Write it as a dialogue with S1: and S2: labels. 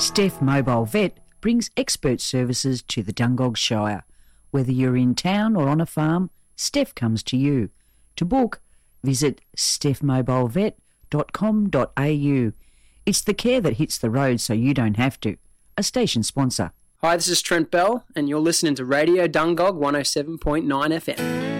S1: Steph Mobile Vet brings expert services to the Dungog Shire. Whether you're in town or on a farm, Steph comes to you. To book, visit stephmobilevet.com.au. It's the care that hits the road so you don't have to. A station sponsor.
S2: Hi, this is Trent Bell, and you're listening to Radio Dungog 107.9 FM.